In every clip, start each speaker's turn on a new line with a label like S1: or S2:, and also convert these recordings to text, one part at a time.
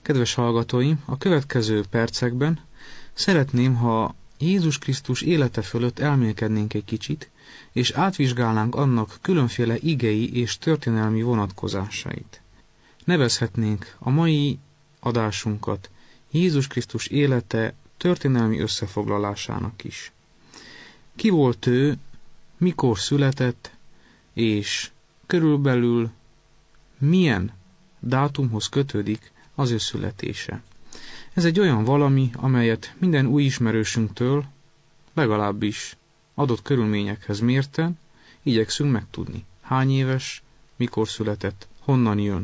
S1: Kedves hallgatóim, a következő percekben szeretném, ha Jézus Krisztus élete fölött elmélkednénk egy kicsit, és átvizsgálnánk annak különféle igei és történelmi vonatkozásait. Nevezhetnénk a mai adásunkat Jézus Krisztus élete történelmi összefoglalásának is. Ki volt ő, mikor született, és körülbelül milyen dátumhoz kötődik az ő születése. Ez egy olyan valami, amelyet minden új ismerősünktől, legalábbis adott körülményekhez mérten igyekszünk megtudni. Hány éves, mikor született, honnan jön.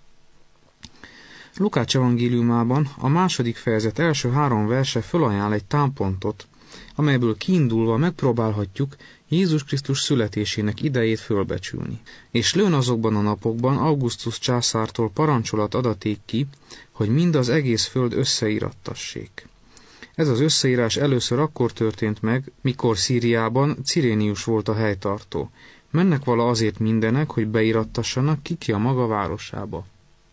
S1: Lukács evangéliumában a 2. fejezet első 3 verse fölajánl egy támpontot, amelyből kiindulva megpróbálhatjuk Jézus Krisztus születésének idejét fölbecsülni. És lőn azokban a napokban Augustus császártól parancsolat adaték ki, hogy mind az egész föld összeírattassék. Ez az összeírás először akkor történt meg, mikor Szíriában Cirénius volt a helytartó. Mennek vala azért mindenek, hogy beírattassanak ki a maga városába.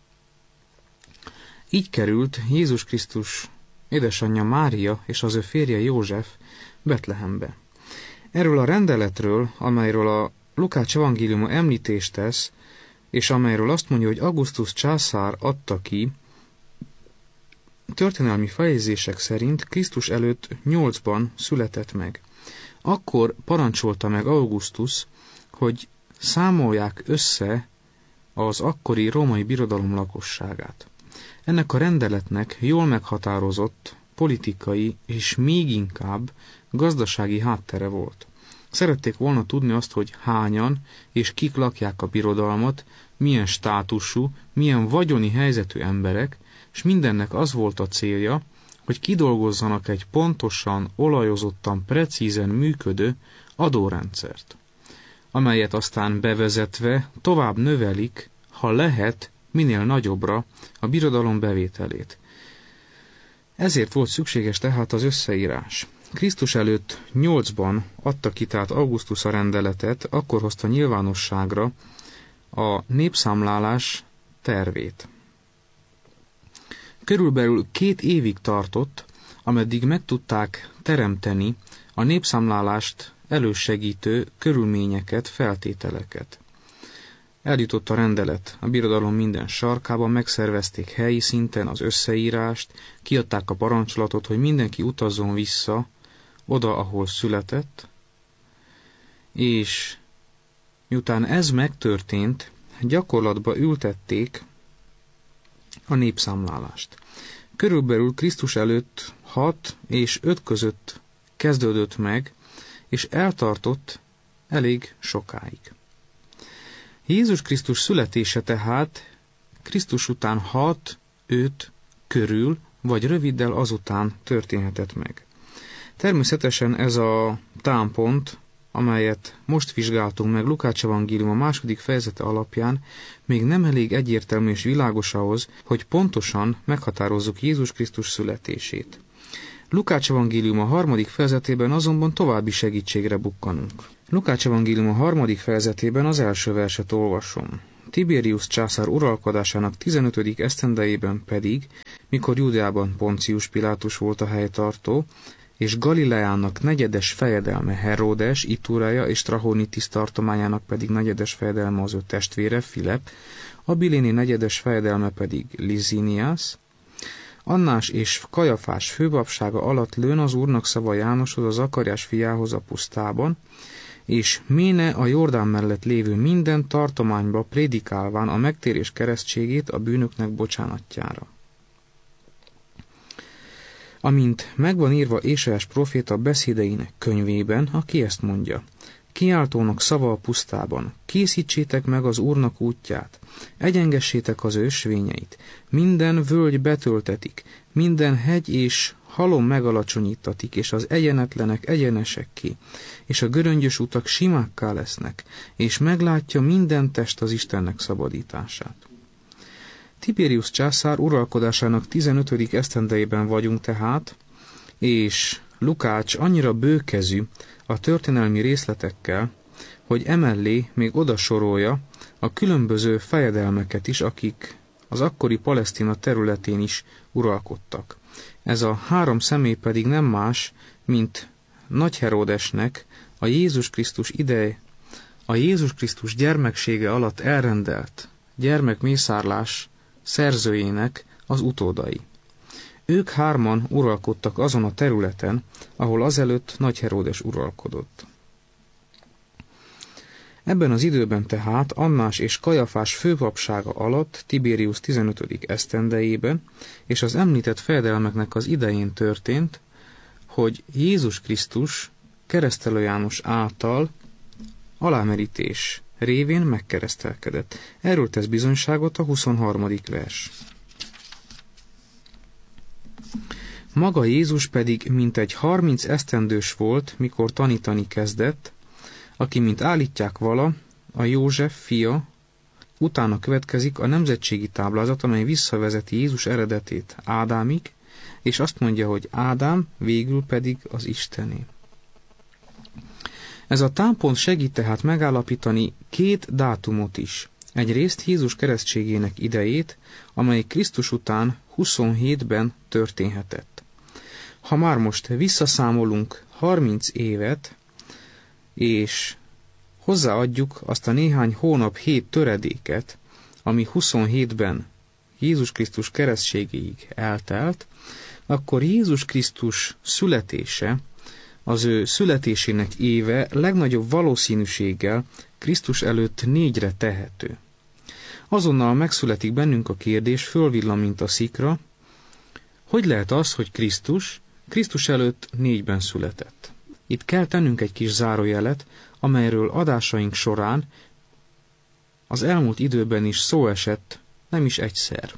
S1: Így került Jézus Krisztus édesanyja Mária és az ő férje József Betlehembe. Erről a rendeletről, amelyről a Lukács evangéliuma említést tesz, és amelyről azt mondja, hogy Augustus császár adta ki, történelmi fejezések szerint Krisztus előtt 8-ban született meg. Akkor parancsolta meg Augustus, hogy számolják össze az akkori római birodalom lakosságát. Ennek a rendeletnek jól meghatározott politikai és még inkább gazdasági háttere volt. Szerették volna tudni azt, hogy hányan és kik lakják a birodalmat, milyen státusú, milyen vagyoni helyzetű emberek, és mindennek az volt a célja, hogy kidolgozzanak egy pontosan, olajozottan, precízen működő adórendszert, amelyet aztán bevezetve tovább növelik, ha lehet, minél nagyobbra a birodalom bevételét. Ezért volt szükséges tehát az összeírás. Krisztus előtt 8-ban adta ki tehát Augustus a rendeletet, akkor hozta nyilvánosságra a népszámlálás tervét. Körülbelül 2 évig tartott, ameddig meg tudták teremteni a népszámlálást elősegítő körülményeket, feltételeket. Eljutott a rendelet a birodalom minden sarkában, megszervezték helyi szinten az összeírást, kiadták a parancsolatot, hogy mindenki utazzon vissza oda, ahol született, és miután ez megtörtént, gyakorlatba ültették a népszámlálást. Körülbelül Krisztus előtt 6 és 5 között kezdődött meg, és eltartott elég sokáig. Jézus Krisztus születése tehát Krisztus után 6-5 körül, vagy röviddel azután történhetett meg. Természetesen ez a támpont, amelyet most vizsgáltunk meg Lukács evangéliuma 2. fejezete alapján, még nem elég egyértelmű és világos ahhoz, hogy pontosan meghatározzuk Jézus Krisztus születését. Lukács evangéliuma 3. fejezetében azonban további segítségre bukkanunk. Lukács evangéliuma 3. fejezetében az első verset olvasom. Tiberius császár uralkodásának 15. esztendejében pedig, mikor Júdeában Poncius Pilátus volt a helytartó, és Galileának negyedes fejedelme Heródes, Iturea és Trachonitis tartományának pedig negyedes fejedelme az ő testvére Filip, a Biléni negyedes fejedelme pedig Lizinias, Annás és Kajafás főpapsága alatt lőn az Úrnak szava Jánoshoz, a Zakariás fiához a pusztában, és Méne a Jordán mellett lévő minden tartományba prédikálván a megtérés keresztségét a bűnöknek bocsánatjára. Amint megvan írva Ézsaiás próféta beszédeinek könyvében, aki ezt mondja: Kiáltónak szava a pusztában, készítsétek meg az Úrnak útját, egyengessétek az ösvényeit, minden völgy betöltetik, minden hegy és halom megalacsonyítatik, és az egyenetlenek egyenesekké, és a göröngyös utak simákká lesznek, és meglátja minden test az Istennek szabadítását. Tiberius császár uralkodásának 15. esztendejében vagyunk tehát, és Lukács annyira bőkezű a történelmi részletekkel, hogy emellé még oda sorolja a különböző fejedelmeket is, akik az akkori Palesztina területén is uralkodtak. Ez a 3 személy pedig nem más, mint Nagy Heródesnek a Jézus Krisztus gyermeksége alatt elrendelt gyermekmészárlás szerzőjének az utódai. Ők 3 uralkodtak azon a területen, ahol azelőtt Nagy Heródes uralkodott. Ebben az időben tehát Annás és Kajafás főpapsága alatt Tiberius 15. esztendejében és az említett fejedelmeknek az idején történt, hogy Jézus Krisztus Keresztelő János által alámerítés révén megkeresztelkedett. Erről tesz bizonyságot a 23. vers. Maga Jézus pedig mintegy 30 esztendős volt, mikor tanítani kezdett, aki, mint állítják vala, a József fia, utána következik a nemzetségi táblázat, amely visszavezeti Jézus eredetét Ádámig, és azt mondja, hogy Ádám végül pedig az Istené. Ez a támpont segít tehát megállapítani 2 dátumot is. Egyrészt Jézus keresztségének idejét, amely Krisztus után 27-ben történhetett. Ha már most visszaszámolunk 30 évet, és hozzáadjuk azt a néhány hónap 7 töredéket, ami 27-ben Jézus Krisztus keresztségéig eltelt, akkor Jézus Krisztus születése, az ő születésének éve legnagyobb valószínűséggel Krisztus előtt 4-re tehető. Azonnal megszületik bennünk a kérdés, fölvillan, mint a szikra, hogy lehet az, hogy Krisztus előtt 4-ben született. Itt kell tennünk egy kis zárójelet, amelyről adásaink során az elmúlt időben is szó esett, nem is egyszer.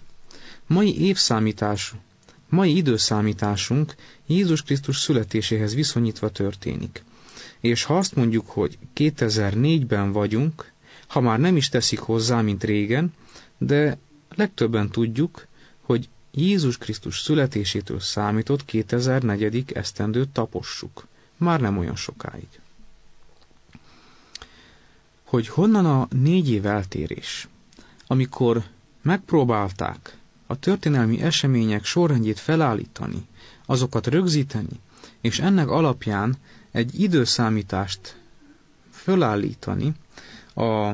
S1: Mai időszámításunk Jézus Krisztus születéséhez viszonyítva történik. És ha azt mondjuk, hogy 2004-ben vagyunk, ha már nem is teszik hozzá, mint régen, de legtöbben tudjuk, hogy Jézus Krisztus születésétől számított 2004. esztendőt tapossuk. Már nem olyan sokáig. Hogy honnan a 4 év eltérés? Amikor megpróbálták a történelmi események sorrendjét felállítani, azokat rögzíteni, és ennek alapján egy időszámítást felállítani a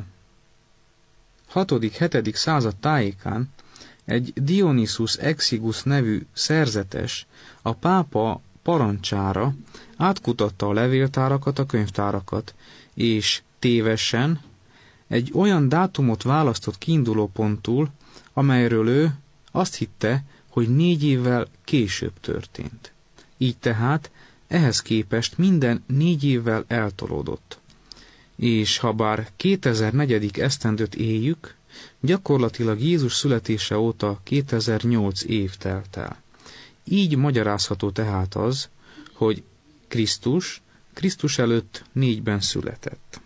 S1: 6.-7. század tájékán, egy Dionysius Exigus nevű szerzetes a pápa parancsára átkutatta a levéltárakat, a könyvtárakat, és tévesen egy olyan dátumot választott kiindulópontul, amelyről ő azt hitte, hogy 4 évvel később történt. Így tehát ehhez képest minden 4 évvel eltolódott. És ha bár 2004. esztendőt éljük, gyakorlatilag Jézus születése óta 2008 év telt el. Így magyarázható tehát az, hogy Krisztus előtt 4-ben született.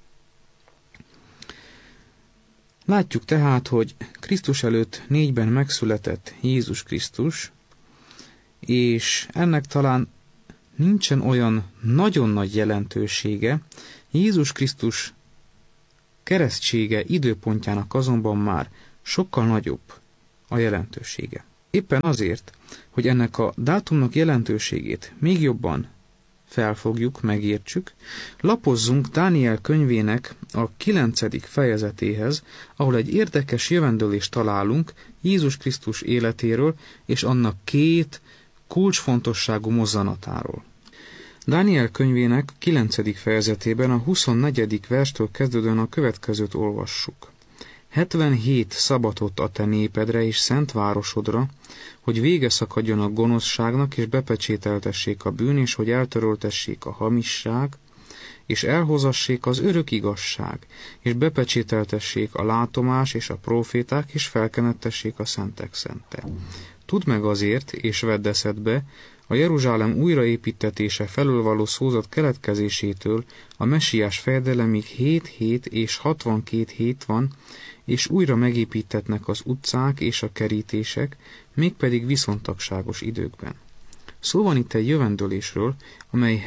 S1: Látjuk tehát, hogy Krisztus előtt 4-ben megszületett Jézus Krisztus, és ennek talán nincsen olyan nagyon nagy jelentősége, Jézus Krisztus keresztsége időpontjának azonban már sokkal nagyobb a jelentősége. Éppen azért, hogy ennek a dátumnak jelentőségét még jobban felfogjuk, megértsük, lapozzunk Dániel könyvének a 9. fejezetéhez, ahol egy érdekes jövendőlést találunk Jézus Krisztus életéről és annak 2 kulcsfontosságú mozzanatáról. Dániel könyvének 9. fejezetében a 24. verstől kezdődően a következőt olvassuk. 77 szabatot a te népedre és szent városodra, hogy vége szakadjon a gonoszságnak, és bepecsételtessék a bűn, és hogy eltöröltessék a hamisság, és elhozassék az örök igazság, és bepecsételtessék a látomás és a próféták, és felkenettessék a szentek szente. Tudd meg azért, és vedd eszedbe, a Jeruzsálem újraépítetése felől való szózat keletkezésétől a messiás fejedelemig 7 hét és 62 hét van, és újra megépítetnek az utcák és a kerítések, mégpedig viszontagságos időkben. Szó van itt egy jövendőlésről, amely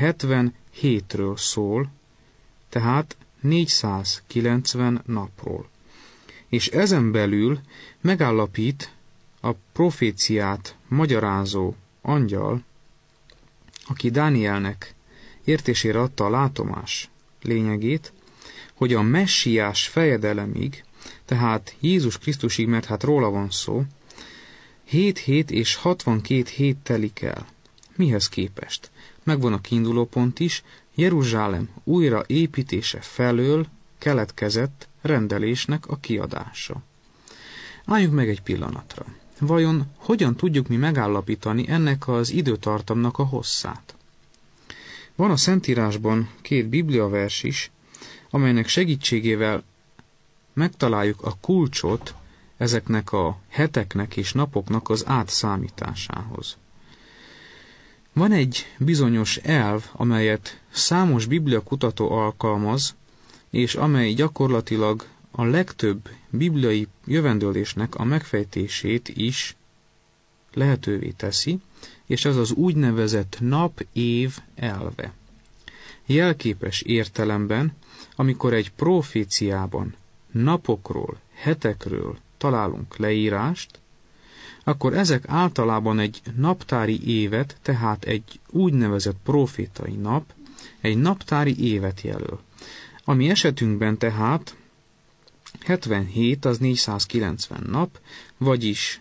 S1: 77-ről szól, tehát 490 napról. és ezen belül megállapít a proféciát magyarázó angyal, aki Dánielnek értésére adta a látomás lényegét, hogy a messiás fejedelemig, tehát Jézus Krisztusig, mert hát róla van szó, 7 hét és 62 hét telik el. Mihez képest? Megvan a kiindulópont is, Jeruzsálem újra építése felől keletkezett rendelésnek a kiadása. Álljunk meg egy pillanatra. Vajon hogyan tudjuk mi megállapítani ennek az időtartamnak a hosszát? Van a Szentírásban 2 bibliavers is, amelynek segítségével megtaláljuk a kulcsot ezeknek a heteknek és napoknak az átszámításához. Van egy bizonyos elv, amelyet számos bibliakutató alkalmaz, és amely gyakorlatilag a legtöbb bibliai jövendőlésnek a megfejtését is lehetővé teszi, és ez az úgynevezett nap-év elve. Jelképes értelemben, amikor egy proféciában napokról, hetekről találunk leírást, akkor ezek általában egy naptári évet, tehát egy úgynevezett profétai nap, egy naptári évet jelöl. A mi esetünkben tehát 77 az 490 nap, vagyis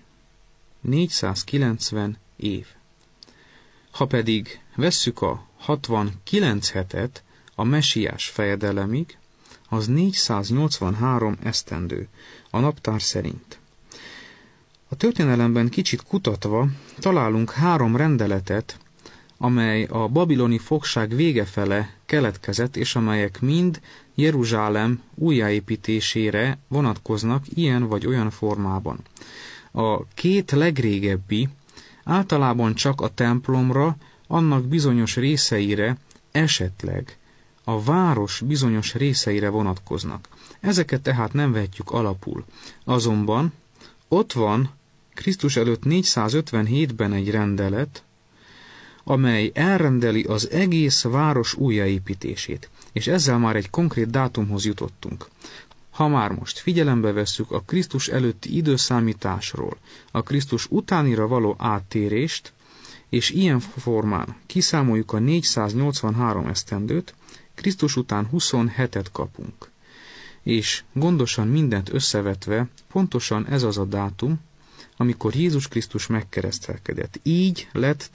S1: 490 év. Ha pedig vesszük a 69 hetet a messiás fejedelemig, az 483 esztendő a naptár szerint. A történelemben kicsit kutatva találunk 3 rendeletet, amely a babiloni fogság vége fele keletkezett, és amelyek mind Jeruzsálem újjáépítésére vonatkoznak ilyen vagy olyan formában. A 2 legrégebbi általában csak a templomra, annak bizonyos részeire, esetleg a város bizonyos részeire vonatkoznak. Ezeket tehát nem vehetjük alapul. Azonban ott van Krisztus előtt 457-ben egy rendelet, amely elrendeli az egész város újjáépítését, és ezzel már egy konkrét dátumhoz jutottunk. Ha már most figyelembe vesszük a Krisztus előtti időszámításról a Krisztus utánira való áttérést, és ilyen formán kiszámoljuk a 483 esztendőt, Krisztus után 27-et kapunk. És gondosan mindent összevetve, pontosan ez az a dátum, amikor Jézus Krisztus megkeresztelkedett. Így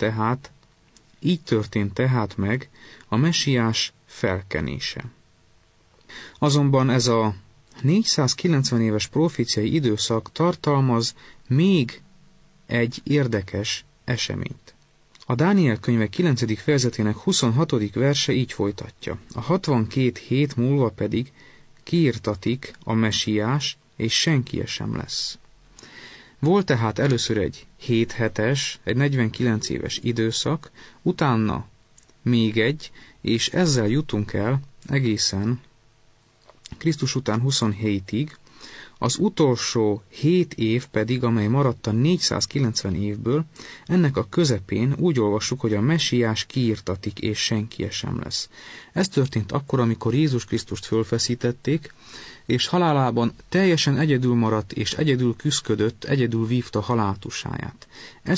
S1: történt tehát meg a messiás felkenése. Azonban ez a 490 éves proféciai időszak tartalmaz még egy érdekes eseményt. A Dániel könyve 9. fejezetének 26. verse így folytatja. A 62 hét múlva pedig kiirtatik a messiás, és senki sem lesz. Volt tehát először egy 7 hetes, egy 49 éves időszak, utána még egy, és ezzel jutunk el egészen Krisztus után 27-ig, az utolsó 7 év pedig, amely maradt a 490 évből, ennek a közepén úgy olvassuk, hogy a messiás kiirtatik, és senki sem lesz. Ez történt akkor, amikor Jézus Krisztust fölfeszítették, és halálában teljesen egyedül maradt, és egyedül küszködött, egyedül vívta haláltusáját. Ez